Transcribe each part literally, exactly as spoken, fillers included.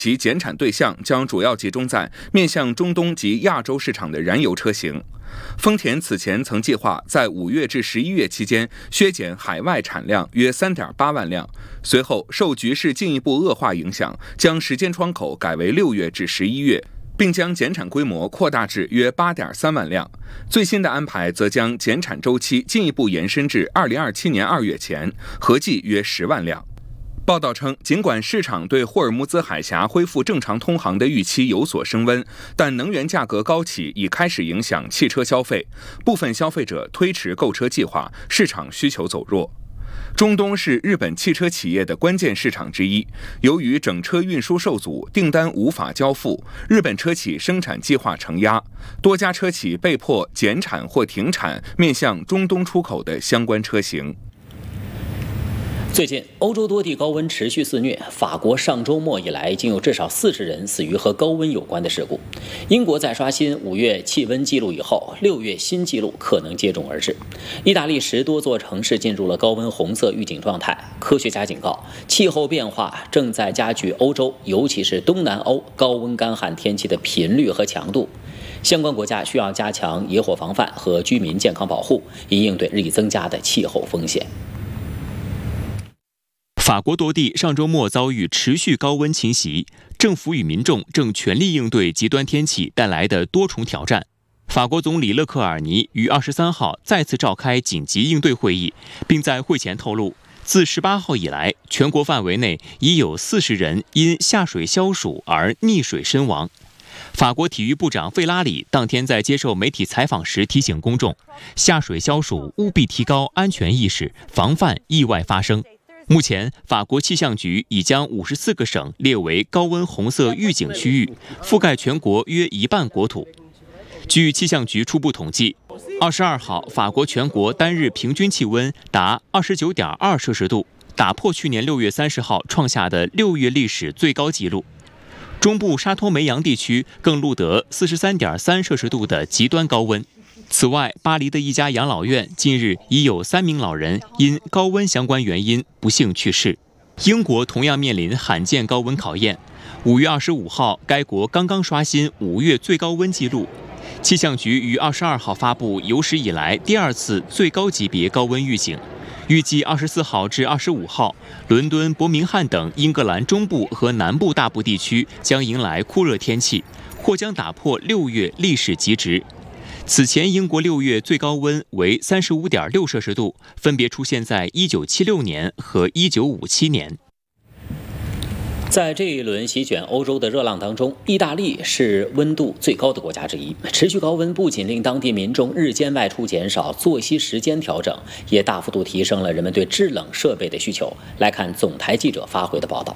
其减产对象将主要集中在面向中东及亚洲市场的燃油车型。丰田此前曾计划在五月至十一月期间削减海外产量约 三点八万辆，随后受局势进一步恶化影响，将时间窗口改为六月至十一月，并将减产规模扩大至约 八点三万辆。最新的安排则将减产周期进一步延伸至二零二七年二月前，合计约十万辆。报道称，尽管市场对霍尔木兹海峡恢复正常通航的预期有所升温，但能源价格高企已开始影响汽车消费，部分消费者推迟购车计划，市场需求走弱。中东是日本汽车企业的关键市场之一，由于整车运输受阻，订单无法交付，日本车企生产计划承压，多家车企被迫减产或停产面向中东出口的相关车型。 最近，欧洲多地高温持续肆虐。法国上周末以来，竟有至少四十人死于和高温有关的事故。英国在刷新五月气温记录以后，六月新纪录可能接踵而至。意大利十多座城市进入了高温红色预警状态。科学家警告，气候变化正在加剧欧洲，尤其是东南欧高温干旱天气的频率和强度。相关国家需要加强野火防范和居民健康保护，以应对日益增加的气候风险。 法国多地上周末遭遇持续高温侵袭，政府与民众正全力应对极端天气带来的多重挑战。法国总理勒克尔尼于二十三号再次召开紧急应对会议，并在会前透露，自十八号以来，全国范围内已有四十人因下水消暑而溺水身亡。法国体育部长费拉里当天在接受媒体采访时提醒公众，下水消暑务必提高安全意识，防范意外发生。目前，法国气象局已将五十四个省列为高温红色预警区域，覆盖全国约一半国土。据气象局初步统计，二十二号法国全国单日平均气温达 二十九点二摄氏度，打破去年六月三十号创下的六月历史最高纪录。中部沙托梅扬地区更录得 四十三点三摄氏度的极端高温。此外，巴黎的一家养老院近日已有三名老人因高温相关原因不幸去世。英国同样面临罕见高温考验。五月二十五号，该国刚刚刷新五月最高温纪录。气象局于二十二号发布有史以来第二次最高级别高温预警，预计二十四号至二十五号，伦敦、伯明翰等英格兰中部和南部大部地区将迎来酷热天气，或将打破六月历史极值。此前，英国六月最高温为 三十五点六摄氏度，分别出现在一九七六年和一九五七年。 在这一轮席卷欧洲的热浪当中，意大利是温度最高的国家之一。持续高温不仅令当地民众日间外出减少，作息时间调整，也大幅度提升了人们对制冷设备的需求。来看总台记者发回的报道。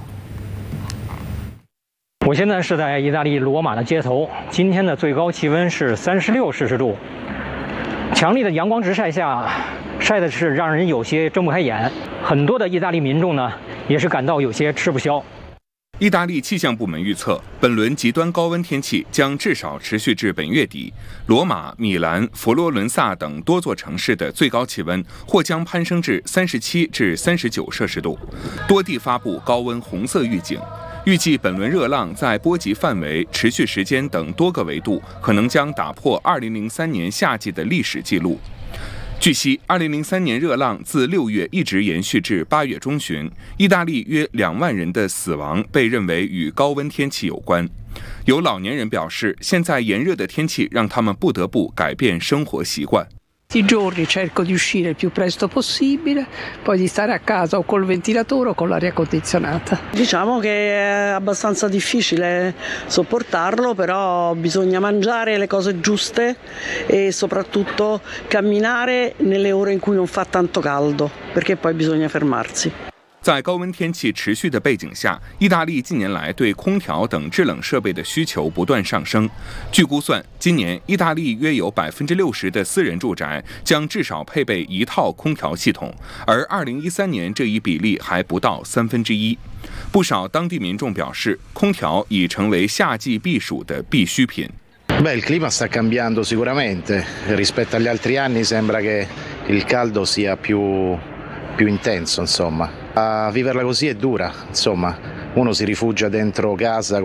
我现在是在意大利罗马的街头，今天的最高气温是三十六摄氏度，强烈的阳光直晒下，晒的是让人有些睁不开眼。很多的意大利民众呢，也是感到有些吃不消。 意大利气象部门预测，本轮极端高温天气将至少持续至本月底。罗马、米兰、佛罗伦萨等多座城市的最高气温或将攀升至三十七至三十九摄氏度，多地发布高温红色预警。预计本轮热浪在波及范围、持续时间等多个维度，可能将打破二零零三年夏季的历史记录。据悉，二零零三年热浪自六月一直延续至八月中旬，意大利约两万人的死亡被认为与高温天气有关。有老年人表示，现在炎热的天气让他们不得不改变生活习惯。 Tutti i giorni cerco di uscire il più presto possibile, poi di stare a casa o col ventilatore o con l'aria condizionata. Diciamo che è abbastanza difficile sopportarlo, però bisogna mangiare le cose giuste e soprattutto camminare nelle ore in cui non fa tanto caldo, perché poi bisogna fermarsi. 在高温天气持续的背景下，意大利近年来对空调等制冷设备的需求不断上升。据估算，今年意大利约有 百分之六十 的私人住宅将至少配备一套空调系统，而二零一三年这一比例还不到三分之一。不少当地民众表示，空调已成为夏季避暑的必需品。 Beh, il clima sta cambiando sicuramente. Rispetto agli altri anni sembra che il caldo sia più più intenso, insomma. A viverla così è dura, insomma, uno si rifugia dentro casa